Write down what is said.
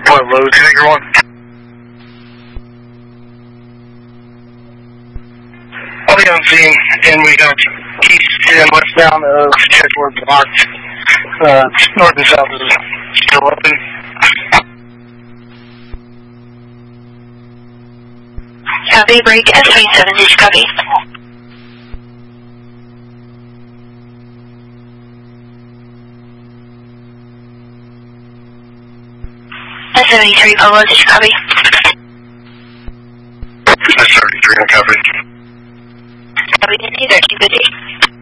What load figure one? I'll be on scene, and we got east and westbound of Chedworth blocked. North and south is still open. Copy, break S27, did you copy? S73, Polo, did you copy? S73, I copy. Copy, 1350.